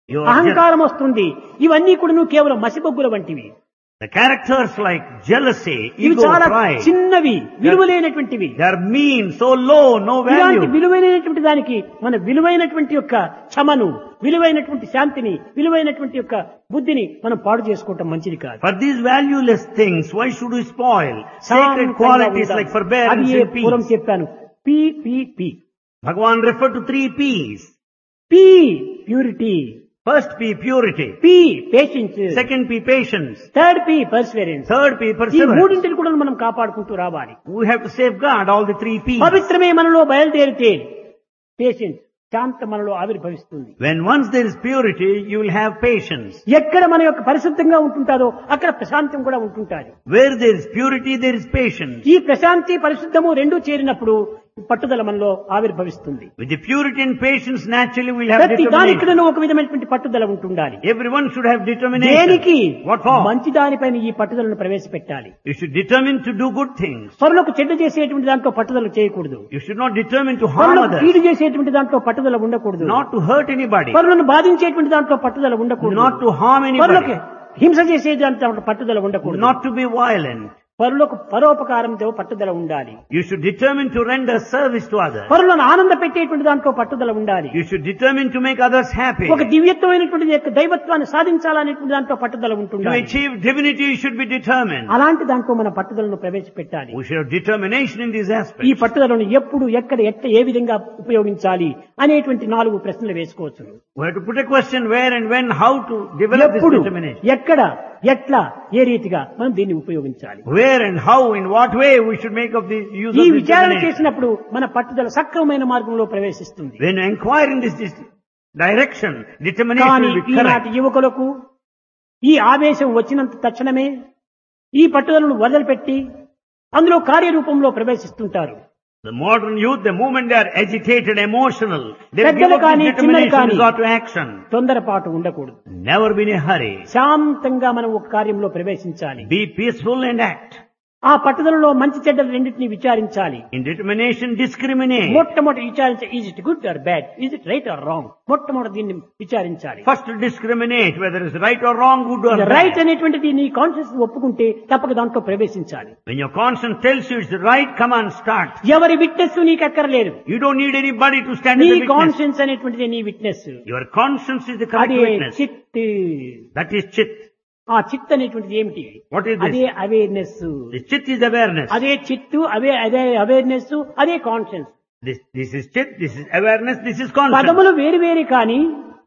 You are అహంకారం వస్తుంది. ఇవన్నీ కూడా నువ్వు కేవలం మసిబొగ్గుల వంటివి. The characters like jealousy, ఇవి ego, చాలా pride, చిన్నవి, విలువలేనటువంటివి. they are mean, so low, no ఇలాంటి value. విలువైనటువంటి దానికి మన విలువైనటువంటి యొక్క క్షమను, విలువైనటువంటి శాంతిని, విలువైనటువంటి యొక్క బుద్ధిని మనం పాడు చేసుకోవటం మంచిది కాదు. For these valueless things, why should we spoil sacred qualities like forbearance and పూర్వం peace? చెప్పాను. P Bhagavan referred to 3 P's. P purity, First P, purity. P patience, Second P, patience. Third P Perseverance. Third P, ఈ perseverance. మూడింటిని కూడా మనం కాపాడుకుంటూ రావాలి. We have to safeguard all the 3 P's. పవిత్రమే మనలో బయలుదేరితే పేషెన్స్, శాంత మనలో ఆవిర్భవిస్తుంది. When once there is purity, you will have patience. ఎక్కడ మన యొక్క పరిశుద్ధంగా ఉంటుంటారో అక్కడ ప్రశాంతం కూడా ఉంటుంటారు. Where there is purity, there is patience. ఈ ప్రశాంతి పరిశుద్ధము రెండూ చేరినప్పుడు పట్టుదల మనలో ఆవిర్భవిస్తుంది. With the purity and patience, naturally we will have ప్రతి determination. దానికిడను ఒక విధమైనటువంటి పట్టుదల ఉంటుండాలి. Everyone should have determination. దేనికి? What for? మంచి దానిపైన ఈ పట్టుదలను ప్రవేశపెట్టాలి. You should determine to do good things. పరులకు చెడ్డ చేసేటువంటి దాంట్లో పట్టుదల చేయకూడదు. You should not determine to harm పరులకు others. కీడు చేసేటువంటి దాంట్లో పట్టుదల ఉండకూడదు. Not to hurt anybody. పరులను బాధించేటువంటి దాంట్లో పట్టుదల ఉండకూడదు. Not to harm పరులకు anybody. హింస చేసే దాంట్లో పట్టుదల ఉండకూడదు. Not to be violent. పరులకు పరోపకారంతో పట్టుదల ఉండాలి. You should determine to render service to others. పరులను ఆనంద పెట్టేటువంటి దాంట్లో పట్టుదల ఉండాలి. You should determine to make others happy. ఒక దివ్యత్వమైనటువంటి యొక్క దైవత్వాన్ని సాధించాలనేటువంటి దాంట్లో పట్టుదల To ఉంటుంది. achieve divinity, you should be determined. అలాంటి దాంట్లో మన పట్టుదలను ప్రవేశపెట్టాలి. We should have determination in these ఈ aspects. పట్టుదలను ఎప్పుడు, ఎక్కడ, ఏ విధంగా ఉపయోగించాలి అనేటువంటి 4 ప్రశ్నలు వేసుకోవచ్చు. We have to put a question where and when, how to develop this ఎప్పుడు, determination. ఎక్కడ, ఎట్లా, ఏ రీతిగా మనం దీన్ని ఉపయోగించాలి. Where and how, in what way we should make of the use ఈ of this విచారణ determination. చేసినప్పుడు మన పట్టుదల సక్రమమైన మార్గంలో ప్రవేశిస్తుంది. When you inquire in this direction, determination కానీ will be ఈనాటి correct. యువకులకు ఈ ఆవేశం వచ్చినంత తక్షణమే ఈ పట్టుదలను వదిలిపెట్టి అందులో కార్యరూపంలో ప్రవేశిస్తుంటారు. The modern youth, the moment they are agitated, emotional, they give పెద్దలు up కానీ, this చిన్నలు determination కానీ, to go to action. తొందరపాటు ఉండకూడదు. Never be in a hurry. శాంతంగా మనం ఒక కార్యంలో ప్రవేశించాలి. Be peaceful and act. ఆ పట్టుదలలో మంచి చెడ్డలు రెండింటినీ విచారించాలి. In determination, discriminate. మొట్టమొదటి విచారించాలి. Is it good or bad, is it right are wrong, మొట్టమొదటి దీన్ని విచారించాలి. First discriminate whether it's right or wrong, good or right bad. అనేటువంటిది నీ కాన్షియస్ ఒప్పుకుంటే తప్పక దాంట్లో ప్రవేశించాలి. When your conscience tells you it's right, come on, start. ఎవరి witness నీకు అక్కర్లేదు. You don't need anybody to stand నీ as a witness. కాన్షియన్స్ అనేటువంటిది నీ witness. Your conscience is the correct అదే witness. చిత్. That is chit. ఆ చిత్ అనేటువంటిది ఏమిటి? What is అదే this? Awareness. The chit is awareness. అదే చిత్తు, అదే అవేర్నెస్, అదే conscience. This is chit, this is awareness, this is conscience. పదములు వేరు వేరు కానీ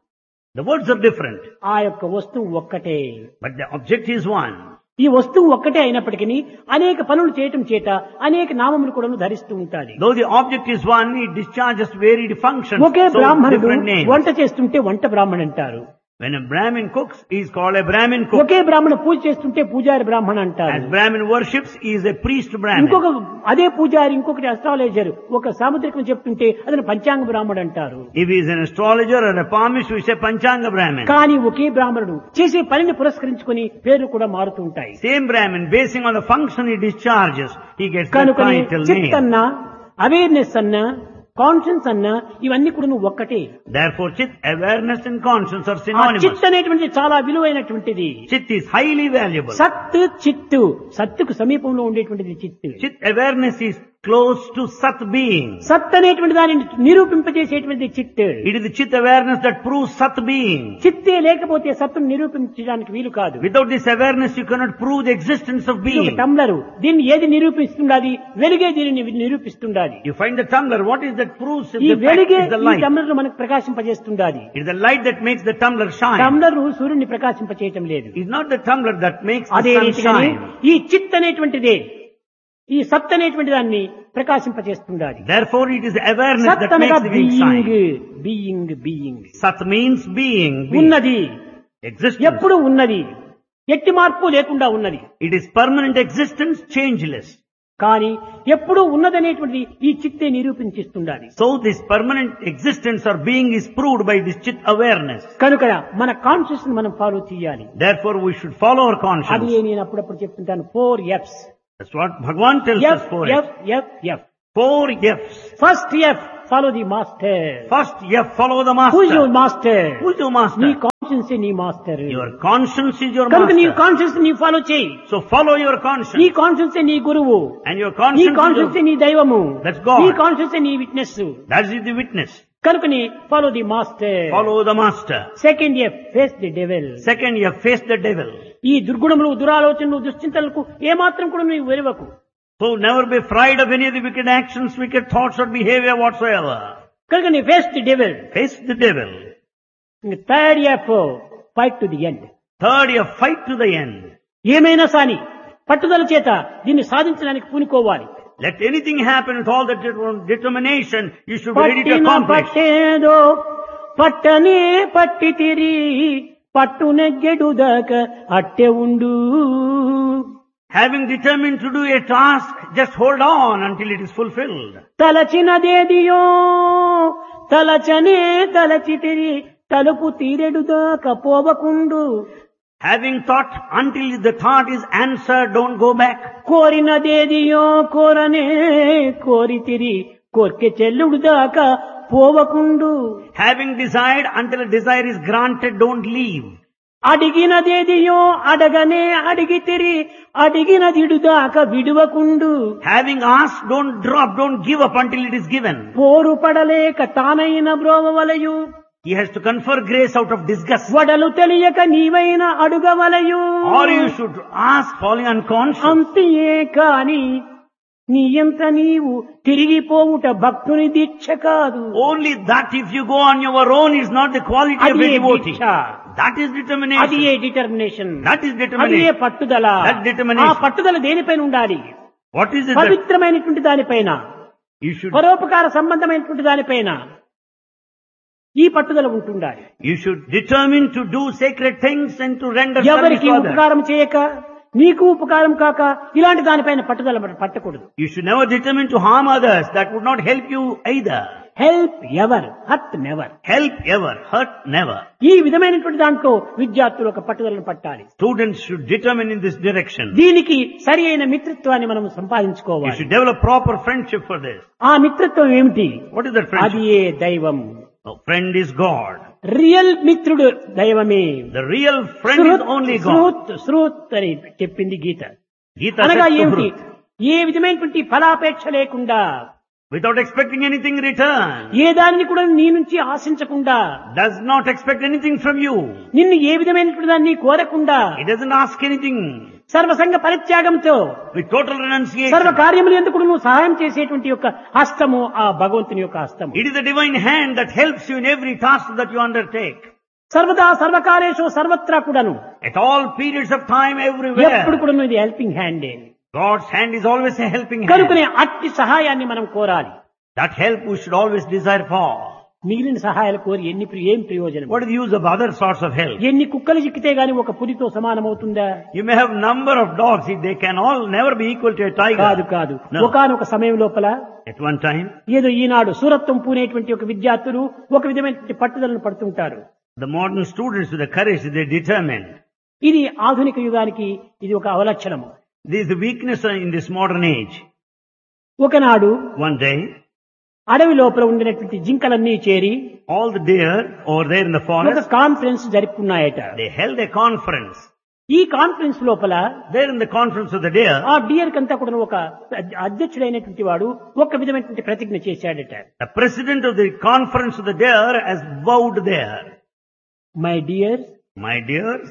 The words are different, ఆ యొక్క వస్తువు ఒక్కటే. but the object is one. ఈ వస్తువు ఒక్కటే అయినప్పటికీ అనేక పనులు చేయటం చేత అనేక నామములు కూడా ధరిస్తూ ఉంటాది. Though the object is one, it discharges varied functions. Okay So బ్రాహ్మణుడు different names. వంట చేస్తుంటే వంట బ్రాహ్మణ అంటారు. When a Brahmin cooks, he is called a Brahmin cook. ఒకే బ్రాహ్మణ పూజ చేస్తుంటే పూజారి బ్రాహ్మణ అంటారు. As Brahmin worships, he is a priest Brahmin. ఇంకొక అదే పూజారి ఇంకొకటి అస్ట్రాలజర్ ఒక సాముద్రికం చెప్తుంటే అతను పంచాంగ బ్రాహ్మణుడు అంటారు. If he is an astrologer or a palmist, we say Panchanga Brahmin. కానీ ఒకే బ్రాహ్మణుడు చేసే పనిని పురస్కరించుకుని పేర్లు కూడా మారుతూ ఉంటాయి. Same Brahmin, basing on the function he discharges, he gets the కనుక title చిత్ name. అన్నా, అవేర్నెస్ అన్నా, కాన్షియన్స్ అన్నా ఇవన్నీ కూడా నువ్వు ఒక్కటే. Therefore, chit, awareness and conscience are ఆ synonymous. చిత్ అనేటువంటిది చాలా విలువైనటువంటిది. Chit is highly valuable. సత్ చిత్తు, సత్తుకు సమీపంలో ఉండేటువంటిది చిత్తు. Chit awareness is close to Sat being. సత్ అనేటువంటి దానిని నిరూపింపజేసేటువంటిది చిత్. It is the Chit awareness that proves Sat being. చిత్తే లేకపోతే సత్తును నిరూపించడానికి వీలు కాదు. Without this awareness, you cannot prove the existence of ఇది ఒక being. టంబ్లరు, దీన్ని ఏది నిరూపిస్తుండాది? వెలుగే దీనిని నిరూపిస్తుండాది. You find the tumbler. What is that proves ఈ the fact వెలుగే is the ఈ light. టంబ్లర్ మనకు ప్రకాశింపజేస్తుండాది. It is the light that makes the tumbler shine. Tumbler సూర్యుడిని ప్రకాశింపచేయటం లేదు. It is not the tumbler that makes the అదే sun రీతిగానే shine. ఈ చిత్ అనేటువంటిదే ఈ సత్ అనేటువంటి దాన్ని ప్రకాశింపచేస్తుండాలి. Therefore, it is awareness సత్ that అనగా makes the wind being, shine. Being, being. Sat means being. ఉన్నది, Existence. ఎప్పుడు ఉన్నది, ఎట్టి మార్పు లేకుండా ఉన్నది. It is permanent existence, changeless. కానీ ఎప్పుడూ ఉన్నదనేటువంటిది ఈ చిత్తే నిరూపించిస్తుండాలి. So this permanent existence or being is proved by this chit awareness. కనుక మన కాన్షియస్ ని మనం ఫాలో చేయాలి. Therefore, we should follow our అది conscience. నేను అప్పుడప్పుడు చెప్తుంటాను. 4 F's. That's what Bhagavan tells us. F, 4 F, F, F. 4 F's. First F, follow the master. First F, follow the Who is your master. master? Who is your master? నీ conscience నీ master. Your conscience is your కనుక నీ master. Conscience నీ follow చేయి. So follow your నీ conscience. Conscience నీ గురువు. And your నీ conscience కాన్షియన్స్ is నీ దైవము. That's God. నీ కాన్షియన్స్ నీ witness. that is the witness. కనుకని follow the master. Follow the master. Second year face the devil. Second, you face the devil. ఈ దుర్గుణములు దురాలోచనలు దుశ్చింతలకు ఏమాత్రం కూడా నువ్వు వెరవకు. So never be afraid of any of the wicked actions, wicked thoughts or behavior whatsoever. కనుక నీ face the devil. Face the devil. Third year fight to the end. Third, you fight to the end. ఏమైనా సాని పట్టుదల చేత దీన్ని సాధించడానికి పూనుకోవాలి. Let anything happen with all the determination, you should be ready to పట్టిన accomplish. పట్టేదో పట్టనే పట్టితిరి పట్టునెగ్గెడు దాకా అట్టె ఉండు. Having determined to do a task, just hold on until it is fulfilled. తలచినదేదియో తలచనే తలచితిరి తలుపు తీరెడు దాకా పోవకుండు. Having thought until the thought is answered, don't go back. కోరినదేదియో కోరనే కోరితిరి కోర్కె చెల్లుడు దాకా పోవకుండు. Having desired until a desire is granted, don't leave. అడిగినదేదియో అడగనే అడిగితిరి అడిగినదిడు దాకా విడువకుండు. Having asked, don't drop, don't give up until it is given. పోరు పడలేక తానైన బ్రోవవలయు. He has to confer grace out of disgust. వడలు తెలియక నీవైన అడుగవలయు. Or you should ask falling unconscious. అంతియే కాని నీయంత నీవు తిరిగిపోవుట భక్తుని దీక్ష కాదు. Only that if you go on your own is not the quality of అది a devotee. Deeksha. That is అది determination. A determination. That is అది ఏ determination. పట్టుదల. That determination. ఆ పట్టుదల దేనిపైన ఉండాలి? What is it that పవిత్రమైనటువంటి దానిపైన, you should పరోపకార సంబంధమైనటువంటి దానిపైన ఈ పట్టుదల ఉంటుండాలి. you should determine to do sacred things and to render service ఎవరికి to others. ఉపకారం చేయక నీకు ఉపకారం కాక ఇలాంటి దానిపైన పట్టుదల పట్టకూడదు. You should never determine to harm others. That would not help you either. Help ever hurt never. Help ever, hurt never. ఈ విధమైనటువంటి దాంట్లో విద్యార్థులు ఒక పట్టుదలను పట్టాలి. Students should determine in this direction. దీనికి సరి అయిన మిత్రత్వాన్ని మనం You సంపాదించుకోవాలి. should develop proper friendship for this. ఆ మిత్రత్వం ఏమిటి? What is that అది friendship? ఏ దైవం. A friend is God. Real మిత్రుడు దైవమే. The real friend is only God. శ్రూత్ అని చెప్పింది గీత. Gita అనగా says ఏమిటి? Suhrut. ఏ విధమైనటువంటి ఫలాపేక్ష లేకుండా, Without expecting anything in return. ఏ దానిని కూడా నీ నుంచి ఆశించకుండా, Does not expect anything from you. నిన్ను ఏ విధమైనటువంటి దాన్ని కోరకుండా, It doesn't ask anything. సర్వసంగ పరిత్యాగంతో With total renunciation. సర్వ కార్యములు ఎందుకు నువ్వు సహాయం చేసేటువంటి యొక్క హస్తము ఆ భగవంతుని యొక్క హస్తము. It is the divine hand that helps you in every task that you undertake. సర్వదా సర్వకాలేషు సర్వత్రా కూడాను At all periods of time, everywhere. ఎప్పుడు కూడా ఇది helping హ్యాండే. God's hand is always a helping hand. కనుకనే అట్టి సహాయాన్ని మనం కోరాలి. That help we should always desire for. మిగిలిన సహాయాలు కోరి ఏం ప్రయోజనం? What is the use of other sorts of help? ఎన్ని కుక్కలు చిక్కితే గాని ఒక పులితో సమానమవుతుందా? You may have number of dogs, they can all never be equal to a కాదు tiger. కాదు. No. ఒకానొక సమయం లోపల At one time, ఏదో ఈనాడు సూరత్వం పూనేటువంటి ఒక విద్యార్థులు ఒక విధమైనటువంటి పట్టుదలను పడుతుంటారు. the modern students with the courage, they determined. ఇది ఆధునిక యుగానికి ఇది ఒక అవలక్షణము. This is the weakness in this modern age. ఒకనాడు One day, అడవి లోపల ఉండినటువంటి జింకలన్నీ చేరి all the deer over there in the ఒక forest, conference జరుపుకున్నాయట. they held a conference. ఈ కాన్ఫరెన్స్ లోపల There in the conference of the deer, ఆ dear కంతా కూడా ఒక అధ్యక్షుడైనటువంటి వాడు ఒక విధమైనటువంటి ప్రతిజ్ఞ చేశాడట. the president of the conference of the deer has vowed there. My dear, My dears,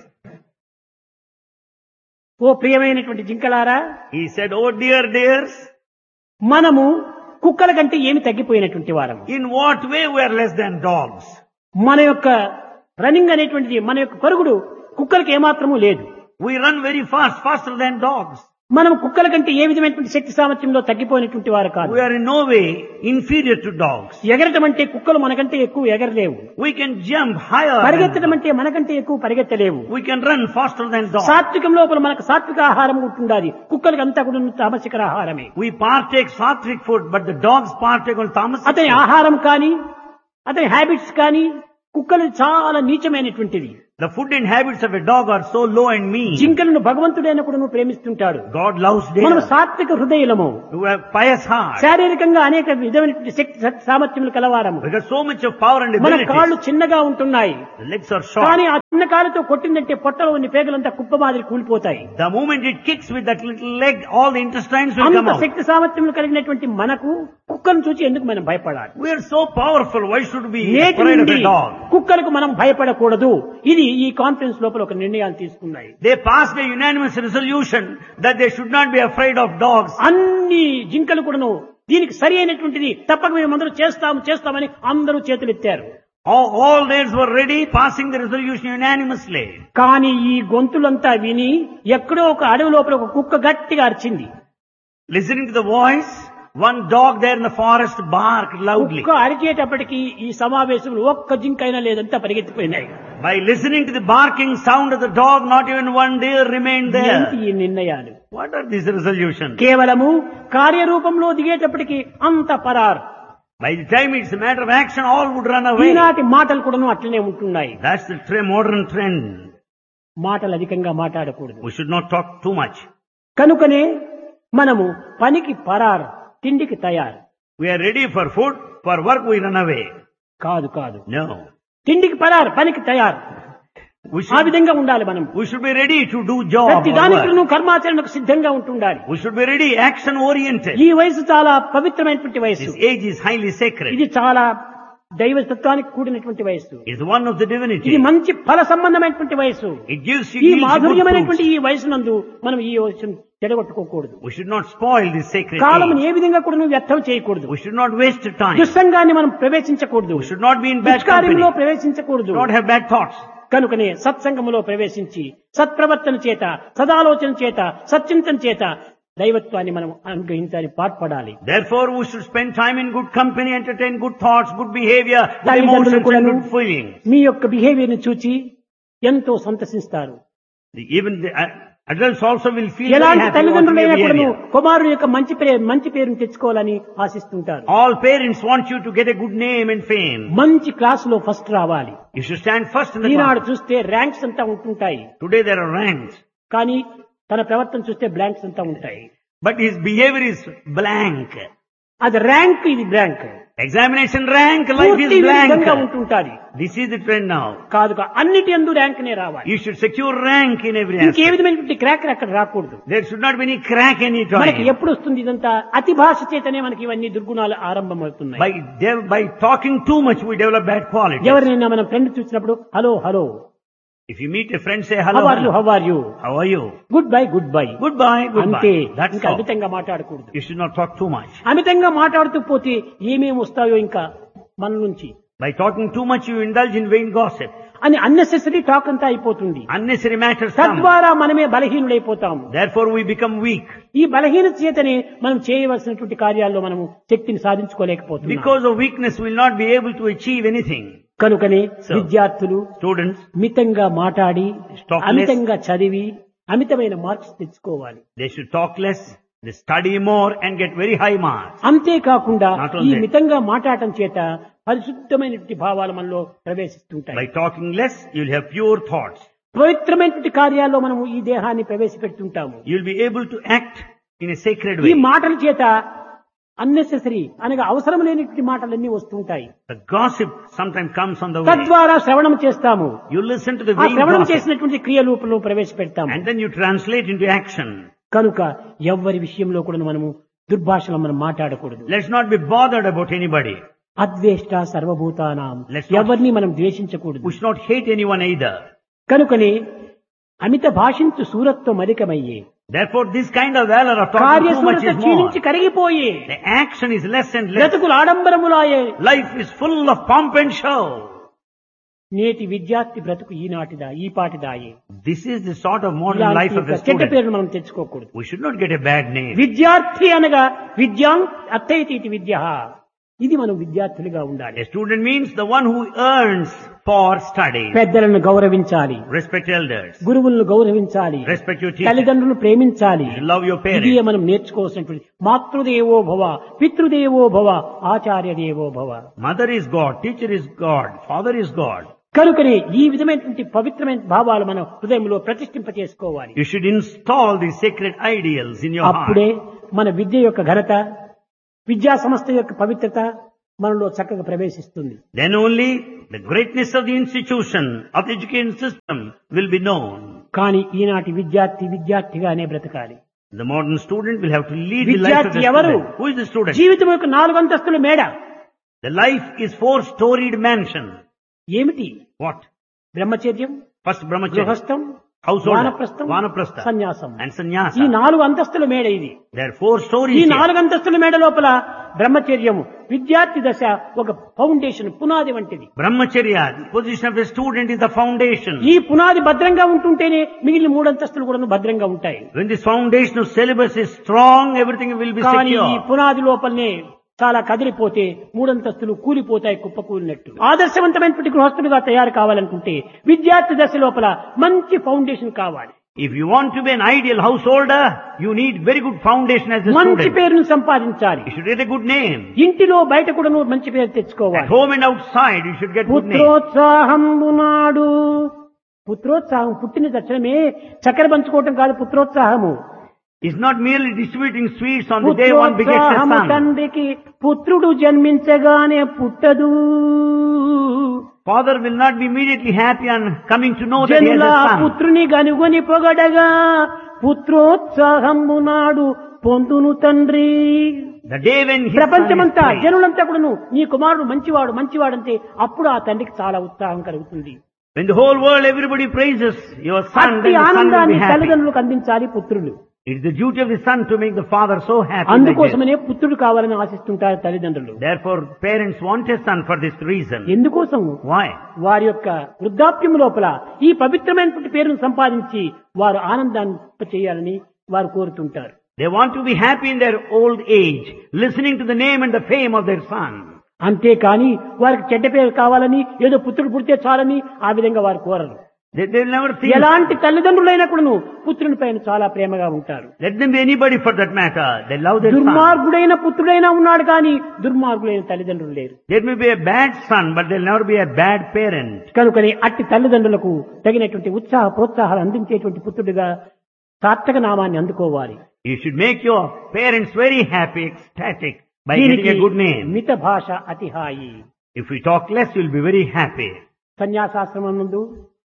ఓ ప్రియమైనటువంటి జింకలారా, he said, oh dear dears, మనము కుక్కల కంటే ఏమి తగ్గిపోయినటువంటి వారము. in what way we are less than dogs? మన యొక్క రన్నింగ్ అనేటువంటిది, మన యొక్క పరుగుడు కుక్కలకి ఏమాత్రము లేదు. We run very fast, faster than dogs. మనం కుక్కల కంటే ఏ విధమైనటువంటి శక్తి సామర్థ్యంలో తగ్గిపోయినటువంటి వారు కాదు. We are in no way inferior to dogs. ఎగరటం అంటే కుక్కలు మనకంటే ఎక్కువ ఎగరలేవు. We can jump higher. పరిగెత్తడం అంటే మనకంటే ఎక్కువ పరిగెత్తలేవు. We can run faster than dogs. సాత్వికం లోపల మనకు సాత్విక ఆహారం ఉంటుండాలి. కుక్కలకి అంతా కూడా తామసిక ఆహారమే. We partake sattvic food, but the dogs partake on tamasic అతని food. ఆహారం కానీ అతని హ్యాబిట్స్ కానీ కుక్కలు చాలా నీచమైనటువంటివి. The food and habits of a dog are so low and mean. జింకలను భగవంతుడైన కూడా ప్రేమిస్తుంటాడు. God loves మనం deer. సాత్విక హృదయలము, You have pious heart. శారీరకంగా అనేక విధమైనటువంటి శక్తి సామర్థ్యములు కలవారము. We got so much of power and మన కాళ్ళు ability. చిన్నగా ఉంటున్నాయి, The legs are short. కానీ ఆ చిన్న కాలుతో కొట్టిందంటే పొట్టలో ఉన్న పేగులంతా కుప్ప మాదిరి కూలిపోతాయి. The moment it kicks with that little leg, all the intestines will come అంత out. శక్తి సామర్థ్యములు కలిగినటువంటి మనకు కుక్కను చూసి ఎందుకు మనం భయపడాలి? We are so powerful. Why should we be నేటి afraid of నుండి a dog? కుక్కలకు మనం భయపడకూడదు. ఇది ఈ కాన్ఫరెన్స్ లోపల ఒక నిర్ణయాలు తీసుకున్నాయి. They passed a unanimous resolution that they should not be afraid of dogs. అన్ని జింకలు కూడాను దీనికి సరి అయినటువంటిది తప్పక మేము అందరూ చేస్తామని అందరూ చేతులు ఎత్తారు. All theirs were ready, passing the resolution unanimously. కానీ ఈ గొంతులంతా విని ఎక్కడో ఒక అడవి లోపల ఒక కుక్క గట్టిగా అరిచింది. Listening to the voice, one dog there in the forest barked loudly. కుక్క అరిచేటప్పటికి ఈ సమావేశంలో ఒక్క జింకైనా లేదంతా పరిగెత్తిపోయినాయి. By listening to the barking sound of the dog, not even one deer remained ఏంటి there. ఈ నిర్ణయాలు? What are these resolutions? కేవలము కార్యరూపంలో దిగేటప్పటికి అంత పరార్. By the time it's a matter of action, all would run away. ఈనాటి మాటలు కూడాను అట్లనే ఉంటున్నాయి. That's the modern trend. మాటలు అధికంగా మాట్లాడకూడదు. We should not talk too much. కనుకనే మనము పనికి పరార్, తిండికి తయారు. We are ready for food, for work we run away. కాదు కాదు, No. తిండికి పరార్, పనికి తయారు. We ఆ should, విధంగా ఉండాలి మనం. we should be ready to do job ప్రతి or దానికి work. కర్మాచరణకు సిద్ధంగా ఉంటుండాలి. We should be ready, action oriented. ఈ వయసు చాలా పవిత్రమైనటువంటి వయసు. This age is highly sacred. ఇది చాలా దైవతత్వానికి కూడినటువంటి వయసు. It's one of the ఇది divinity. మంచి ఫల సంబంధమైనటువంటి వయసు. It gives you ఈ yields good మాధుర్యమైనటువంటి fruits. ఈ వయసునందు మనం ఈ వయసును చెడగొట్టుకోకూడదు. We should not spoil this sacred column age. ఏ విధంగా కూడా నువ్వు వ్యర్థం చేయకూడదు. We should not waste time. దుస్సంగాన్ని మనం ప్రవేశించకూడదు. We should not be in bad company. దుష్కార్యంలో We ప్రవేశించకూడదు. should not have bad thoughts. కనుకనే సత్సంగములో ప్రవేశించి సత్ప్రవర్తన చేత, సదాలోచన చేత, సచ్చింతన చేత దైవత్వాన్ని మనం అనుగ్రహించాలి, పాటుపడాలి. Therefore, we should spend time in good company, entertain good thoughts, good behavior, good తల్లిదండ్రులు emotions కూడాను and good feelings. మీ యొక్క బిహేవియర్ ని చూచి ఎంతో సంతసిస్తారు. Even the adults also will feel very ఎలాంటి happy about తల్లిదండ్రులైనా your కూడాను behavior. కుమారుడు యొక్క మంచి పేరును తెచ్చుకోవాలని ఆశిస్తుంటారు. All parents want you to get a good name and fame. మంచి క్లాసులో ఫస్ట్ రావాలి. You should stand first in the Eenadu class. చూస్తే ర్యాంక్స్ అంతా ఉంటుంటాయి, Today there are ranks, కానీ తన ప్రవర్తన చూస్తే బ్లాంక్స్ అంతా ఉంటాయి. but his behavior is blank. అది ర్యాంక్, ఇది బ్లాంక్. Examination rank, life పూర్తి is విరుద్ధంగా blank. ఉంటుంటాది. This is the trend now. కాదు అన్నిటి యందు ర్యాంక్ నే రావాలి. You should secure rank in every ఇంకే aspect. విధమైనటువంటి క్రాక్ అక్కడ రాకూడదు. There should not be any crack any మనకి time. ఎప్పుడు వస్తుంది ఇదంతా? అతి భాష చేతనే మనకి ఇవన్నీ దుర్గుణాలు ఆరంభమవుతున్నాయి. By talking too much, we develop bad qualities. ఎవరినైనా మనం ఫ్రెండ్ చూసినప్పుడు hello hello, If you meet a friend, say hello. How are you, hello. How are you, How are you? Good bye, good bye, Goodbye, అంతే. goodbye. That's ఇంకా all. అమితంగా మాట్లాడకూడదు. You should not talk too much. అమితంగా మాట్లాడుతూ పోతే ఏమేమి వస్తాయో ఇంకా మన నుంచి By talking too much, you indulge in vain gossip. అని అన్నెసెసరీ టాక్ అంతా అయిపోతుంది. Unnecessary matters come. తద్వారా మనమే బలహీనుడైపోతాము. Therefore, we become weak. ఈ బలహీనత చేతనే మనం చేయవలసినటువంటి కార్యాల్లో మనము శక్తిని సాధించుకోలేకపోతున్నాం. Because of weakness, we will not be able to achieve anything. కనుకనే So, విద్యార్థులు Students, మితంగా మాట్లాడి, Talk less. అమితంగా చదివి, అమితమైన మార్క్స్ తెచ్చుకోవాలి. they should talk less, they study more and get very high marks. అంతేకాకుండా Not ఈ only that. మితంగా మాట్లాడటం చేత పరిశుద్ధమైనటువంటి భావాలు మనలో ప్రవేశిస్తుంటాయి. By talking less, you will have pure thoughts. పవిత్రమైనటువంటి కార్యాల్లో మనము ఈ దేహాన్ని ప్రవేశపెడుతుంటాము. You will be able to act in a sacred ఈ way. మాటల చేత అన్నెసెసరీ అనగా అవసరం లేనటువంటి మాటలన్నీ వస్తుంటాయి. The gossip sometimes comes on the way. తద్వారా శ్రవణం చేస్తాము. You listen to the ఆ vain శ్రవణం gossip చేసినటువంటి క్రియరూపంలో ప్రవేశపెడతాము. and then you translate into action. కనుక ఎవ్వరి విషయంలో కూడా మనము దుర్భాషలు మనం మాట్లాడకూడదు. Let's not be bothered about anybody. అద్వేష్ట సర్వభూతానాం, Let's not- ఎవరిని మనం ద్వేషించకూడదు. We should not hate anyone either. కనుకనే అమిత భాషించు సూరత్వం అధికమయ్యే, Therefore, this kind of valor of talking too much కార్యశూరత is more. క్షీణించి కరిగిపోయే, The action is less and less. బ్రతుకులు ఆడంబరములాయే. Life is full of pomp and show. నేటి విద్యార్థి బ్రతుకు ఈనాటిదా, ఈ పాటిదాయే. This is the sort of modern ఇలాంటి life of a యొక్క చెడ్డ student. పేరును మనం తెచ్చుకోకూడదు. We should not get a bad name. విద్యార్థి అనగా విద్యాం అర్థైతి ఇది విద్య. ఇది మనం విద్యార్థులుగా ఉండాలి. A student means the one who earns for study. పెద్దలను గౌరవించాలి, Respect elders. గురువులను గౌరవించాలి, Respect your teachers. తల్లిదండ్రులను ప్రేమించాలి. You love your ఇది parents. మనం నేర్చుకోవాల్సినటువంటి మాతృదేవో భవ, పితృదేవో భవ, ఆచార్య దేవో భవ. Mother is God, teacher is God, father is God. కనుకనే ఈ విధమైనటువంటి పవిత్రమైన భావాలు మనం హృదయంలో ప్రతిష్ఠింప చేసుకోవాలి. You should install these sacred ideals in your అప్పుడే heart. మన విద్య యొక్క ఘనత, విద్యా సంస్థ యొక్క పవిత్రత మనలో చక్కగా ప్రవేశిస్తుంది. Then only the greatness of the institution, of the education system will be known. కానీ ఈనాటి విద్యార్థిగానే బ్రతకాలి. The modern student will have to lead the life of the విద్యార్థి ఎవరు? student. Who is the student? జీవితం యొక్క 4 అంతస్తుల మేడ. The life is 4-storied mansion. ఏమిటి? What? బ్రహ్మచర్యం, First brahmacharya, గృహస్థం, household, వానప్రస్థం, vanaprastha, సన్యాసం. and ఈ sannyasa. 4 అంతస్తుల మేడ ఇది. There are 4 stories ఈ here. 4 అంతస్తుల మేడ లోపల బ్రహ్మచర్యము విద్యార్థి దశ ఒక ఫౌండేషన్, పునాది వంటిది. Brahmacharya, the position of the student is the foundation. ఈ పునాది భద్రంగా ఉంటుంటేనే మిగిలిన 3 అంతస్తులు కూడా భద్రంగా ఉంటాయి. When this foundation of syllabus is strong, everything will be కానీ ఈ secure. పునాది లోపలనే చాలా కదిలిపోతే 3 అంతస్తులు కూలిపోతాయి, కుప్పకూలినట్టు. ఆదర్శవంతమైనటువంటి గృహస్థులుగా తయారు కావాలనుకుంటే విద్యార్థి దశ లోపల మంచి ఫౌండేషన్ కావాలి. If you want to be an ideal householder, you need very good foundation as a మంచి student. పేరును సంపాదించాలి. You should get a good name. ఇంటిలో బయట కూడా మంచి పేరు At తెచ్చుకోవాలి. home and outside, you should get good name. పుత్రోత్సాహంబునాడు, పుత్రోత్సాహం పుట్టిన తక్షణమే చక్కెర పంచుకోవటం కాదు పుత్రోత్సాహము. It's not merely distributing sweets on the day one begets a పుత్రోత్సాహము son. తండ్రికి పుత్రుడు జన్మించగానే పుట్టదు. Father will not be immediately happy on coming to know that he has జనుల a son. పుత్రుని గనుగొని పొగడగా పుత్రోత్సాహంబునాడు పొందును తండ్రి. The day when his son is ప్రపంచమంతా praised. జనులంతా కూడాను నీ కుమారుడు మంచివాడు మంచివాడంటే అప్పుడు ఆ తండ్రికి చాలా ఉత్సాహం కలుగుతుంది. When the whole world, everybody praises your son, అట్టి then the son will ఆనందాన్ని be happy. తల్లిదండ్రులకు అందించాలి పుత్రులు. It's the duty of the son to make the father so happy. like this. అందుకోసమనే పుత్రుడు కావాలని ఆశిస్తుంటారు తల్లిదండ్రులు. Therefore, parents want a son for this reason. ఎందుకోసం? Why? వారి యొక్క వృద్ధాప్యం లోపల ఈ పవిత్రమైనటువంటి పేరును సంపాదించి వారు ఆనందాన్ని చేయాలని వారు కోరుతుంటారు. They want to be happy in their old age, listening to the name and the fame of their son. అంతేకాని వారికి చెడ్డ పేరు కావాలని ఏదో పుత్రుడు పుడితే చాలని ఆ విధంగా వారు కోరరు. They will never think. ఎలాంటి తల్లిదండ్రులైనా కూడాను పుత్రుని పైన చాలా ప్రేమగా ఉంటారు. Let them be anybody for that matter. They love their son. దుర్మార్గుడైన పుత్రుడైనా ఉన్నాడు కానీ దుర్మార్గులైన తల్లిదండ్రులు లేరు. There may be a bad son, but they'll never be a bad parent. కనుకనే అట్టి తల్లిదండ్రులకు తగినటువంటి ఉత్సాహ ప్రోత్సాహాలు అందించేటువంటి పుత్రుడిగా సార్థక నామాన్ని అందుకోవాలి. You should make your parents very happy, ecstatic by దీనికి getting a good name. మిత భాష అతిహాయి. If we talk less, you'll be very happy. సన్యాసాశ్రమం నందు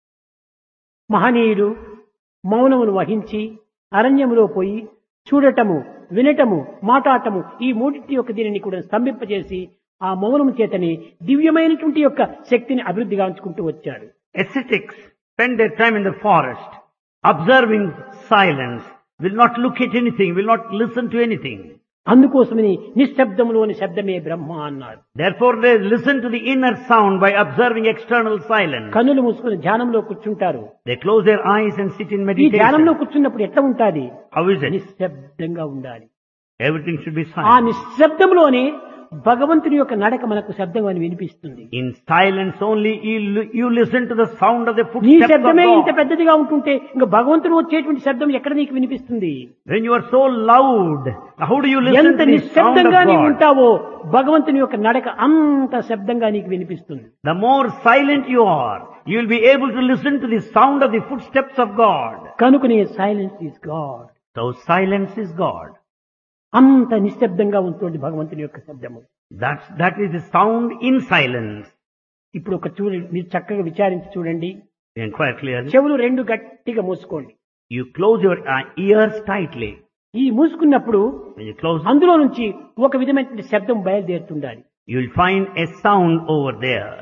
మహనీయుడు మౌనమును వహించి అరణ్యములో పోయి చూడటము, వినటము, మాట్లాడటము ఈ మూడింటి యొక్క దీనిని కూడా స్తంభింపజేసి ఆ మౌనము చేతని దివ్యమైనటువంటి యొక్క శక్తిని అభివృద్ధి గాంచుకుంటూ వచ్చాడు. Ascetics spend their time in the forest, observing silence, will not look at anything, will not listen to anything. అందుకోసమని నిశ్శబ్దములోని శబ్దమే బ్రహ్మ అన్నారు. Therefore they listen to the inner sound by observing external silence. కన్నులు మూసుకుని ధ్యానంలో కూర్చుంటారు. They close their eyes and sit in ఈ ధ్యానంలో meditation. కూర్చున్నప్పుడు ఎట్లా ఉంటాది? How is it? నిశ్శబ్దంగా ఉండాలి. Everything should be ఆ silent. నిశ్శబ్దంలోనే భగవంతుని యొక్క నడక మనకు శబ్దం అని వినిపిస్తుంది. In silence only you listen to the sound of the నీ footsteps of శబ్దమే ఇంత God. పెద్దదిగా ఉంటుంటే ఇంకా భగవంతుడు వచ్చేటువంటి శబ్దం ఎక్కడ నీకు వినిపిస్తుంది? When you are so loud, how do you listen ఎంత to the sound of నిశ్శబ్దంగా నీవు God? ఉంటావో భగవంతుని యొక్క నడక అంత శబ్దంగా నీకు వినిపిస్తుంది. The more silent you are, you will be able to listen to the sound of the footsteps of God. కనుకనే silence is God. So silence is God. అంత నిశ్శబ్దంగా ఉంటుంది భగవంతుని యొక్క శబ్దము. That is the sound in silence. ఇప్పుడు ఒక మీరు చక్కగా విచారించి చూడండి. Inquire clearly. చెవులు 2 గట్టిగా మూసుకోండి. You close your ears tightly. ఈ మూసుకున్నప్పుడు When you close, అందులో నుంచి ఒక విధమైన శబ్దం బయలుదేరుతుండాలి. you will find a sound over there.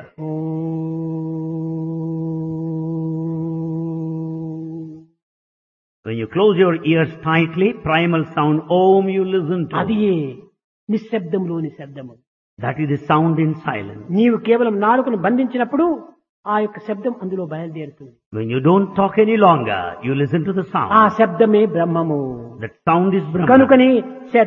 When you close your ears tightly, primal sound Om you listen to. అది నిశ్శబ్దంలోని శబ్దము. That is the sound in silence. నీవు కేవలం నాలుకను బంధించినప్పుడు ఆ యొక్క శబ్దం అందులో బయలుదేరుతుంది. When you don't talk any longer, you listen to the ఆ sound. శబ్దమే బ్రహ్మము. That sound is Brahma. కనుకని